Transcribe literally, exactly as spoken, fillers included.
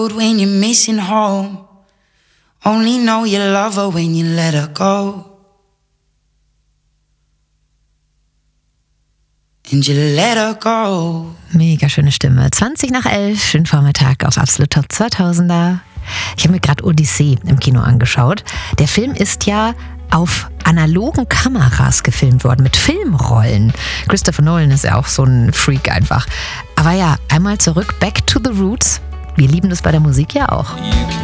When you're missing home, only know you love her when you let her go. And you let her go. Mega schöne Stimme. zwanzig nach elf, schönen Vormittag auf Absolut Top zweitausender. Ich habe mir gerade Odyssee im Kino angeschaut. Der Film ist ja auf analogen Kameras gefilmt worden, mit Filmrollen. Christopher Nolan ist ja auch so ein Freak einfach. Aber ja, einmal zurück, back to the roots. Wir lieben das bei der Musik ja auch.